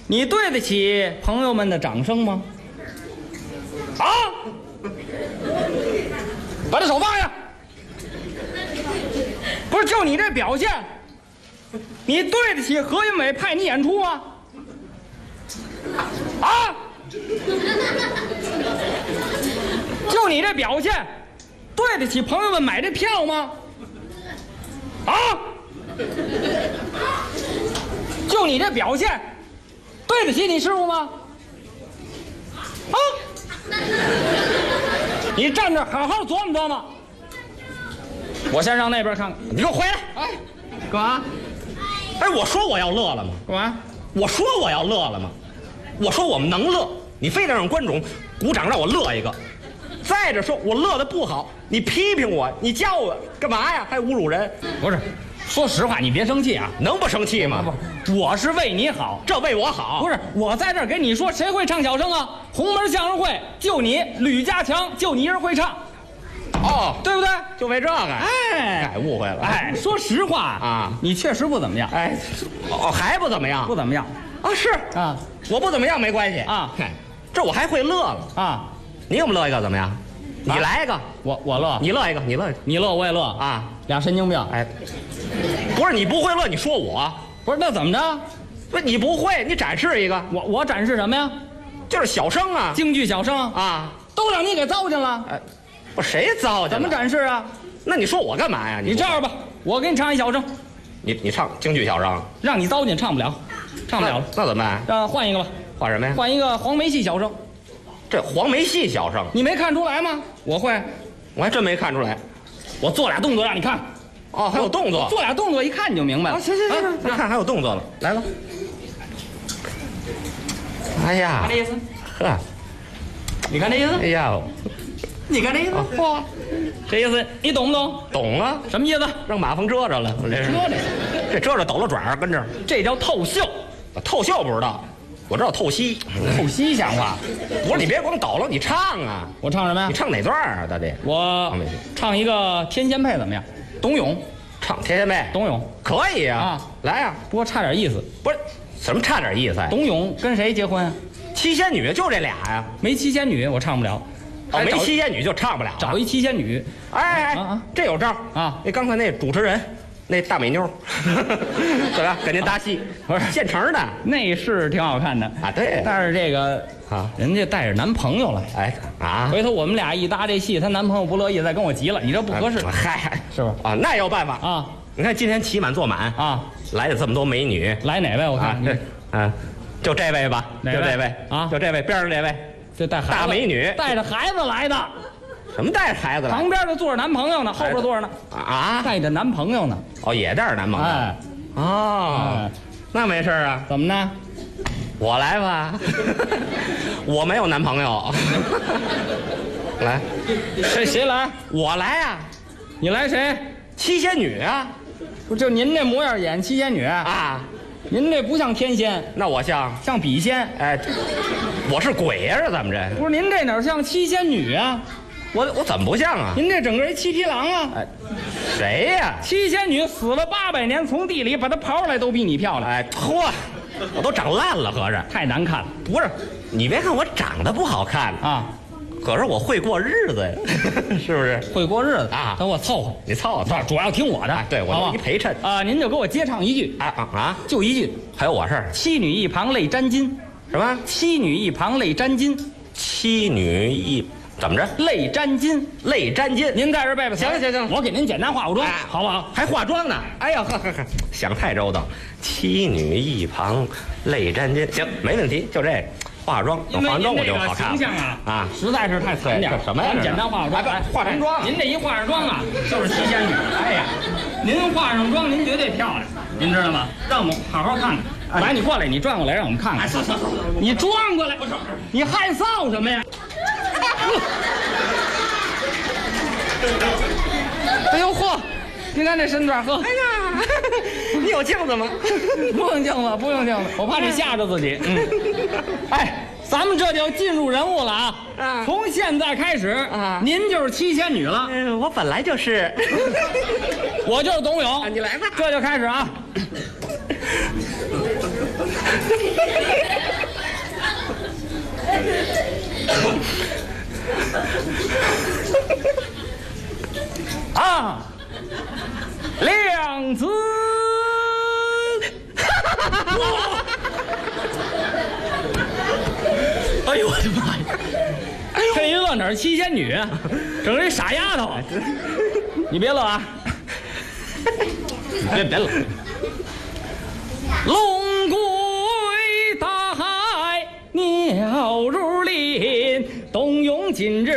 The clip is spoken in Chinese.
你对得起朋友们的掌声吗？啊！把这手放下！不是，就你这表现，你对得起何云伟派你演出吗？啊！就你这表现，对得起朋友们买这票吗？啊！就你这表现，对得起你师傅吗？啊！你站这好好琢磨琢磨。我先上那边看看。你给我回来！哎，干嘛？ 哎，我说我要乐了吗？ 干嘛？ 我说我要乐了吗？我说我们能乐，你非得让观众鼓掌让我乐一个。再者说我乐的不好，你批评我，你叫我干嘛呀？还侮辱人？ 不是，说实话，你别生气啊。 能不生气吗？ 不，我是为你好， 这为我好。 不是我在这儿跟你说，谁会唱小生啊？红门相声会就你吕家强，就你一人会唱。 哦， 对不对？ 就为这个。 哎， 误会了。 哎，说实话啊， 你确实不怎么样。 哎，哦，还不怎么样？ 不怎么样啊？是啊， 我不怎么样没关系啊。 这我还会乐了啊。 你给我们乐一个怎么样？你来一个， 我乐， 你乐一个，你乐， 你乐我也乐啊。 俩神经病。 哎，不是你不会乐，你说我不是那怎么着？ 不是你不会，你展示一个。 我展示什么呀？ 就是小生啊， 京剧小生啊， 都让你给糟践了。 哎，不谁糟践？ 怎么展示啊？ 那你说我干嘛呀？ 你这样吧，我给你唱一小生。 你唱京剧小生， 让你糟践唱不了，唱不了了。 那怎么办？ 换一个吧。 换什么呀？ 换一个黄梅戏小生。 这黄梅戏小生， 你没看出来吗？我会， 我还真没看出来。 我做俩动作让你看。 哦，还有动作。 做俩动作一看你就明白了。 行，咱看还有动作了，来了。哎呀， 看这意思。 呵， 你看这意思。 哎呀， 你看这意思。嚯，这意思你懂不懂？ 懂啊。 什么意思？ 让马蜂蛰着了，这是。这蛰着抖了爪儿跟这儿。 这叫透袖。 透袖不知道。我知道透析， 透析像话。 不是你别光抖了，你唱啊！ 我唱什么呀？ 你唱哪段啊，大弟？ 我唱一个天仙配怎么样？董永， 唱天仙配。 董永可以啊， 啊， 来呀！ 不过差点意思。 不是，什么差点意思？ 董永跟谁结婚啊？ 七仙女就这俩呀。 没七仙女我唱不了。 哦，没七仙女就唱不了。 找一七仙女。 哎，这有招啊！ 那刚才那主持人。那大美妞，怎么样？跟您搭戏不是现成的， 那是挺好看的啊。对， 但是这个啊， 人家带着男朋友来， 哎啊， 回头我们俩一搭这戏，她男朋友不乐意，再跟我急了，你这不合适。 嗨， 是不是啊？那有办法啊！ 你看今天期满坐满啊， 来了这么多美女， 来哪位？我看这，就这位吧，就这位啊， 就这位边上这位， 这带孩子大美女， 带着孩子来的。 什么带着孩子来？ 旁边就坐着男朋友呢，后边坐着呢。 啊， 带着男朋友呢。 哦，也带着男朋友。 哎， 哦，那没事啊。 怎么呢？ 我来吧。我没有男朋友。来， 谁来？ 我来啊。 你来谁？ 七仙女啊。 不就您这模样演七仙女啊？ 您这不像天仙， 那我像笔仙。 哎，我是鬼呀，是怎么着？ 不是您这哪像七仙女啊？ 我怎么不像啊？ 您这整个一七匹狼啊！ 哎，谁呀？ 七仙女死了800年，从地里把她刨出来都比你漂亮。 哎，嚯，我都长烂了，合着太难看了。 不是，你别看我长得不好看啊， 可是我会过日子呀，是不是？ 会过日子啊， 等我凑合， 你凑合， 主要听我的。 对，我一陪衬啊，您就给我接唱一句就一句。 还有我事儿， 妻女一旁泪沾襟。 什么？ 妻女一旁泪沾襟。 妻女一怎么着？ 泪沾襟， 泪沾襟。 您在这背吧。 行， 我给您简单化妆，好不好？ 还化妆呢？哎呀，呵，想太周到。妻女一旁泪沾襟，行，没问题，就这。化妆，化完妆我就好看了。 形象啊，实在是太惨点。 什么呀？ 咱简单化妆， 化什么妆？ 您这一化上妆啊，就是七仙女。哎呀，您化上妆，您绝对漂亮，您知道吗？让我们好好看看。来，你过来，你转过来，让我们看看。你转过来，你害臊什么呀？哎呦嚯！你看这身段，呵！ 哎呀，你有镜子吗？ 不用镜子，不用镜子，我怕你吓着自己。哎，咱们这就进入人物了啊！从现在开始啊，您就是七仙女了。 我本来就是， 我就是董永。 你来吧， 这就开始啊！ 啊，量子。哎呦我的妈呀！这一乐哪是七仙女啊，整是一傻丫头。你别乐啊！别乐。龙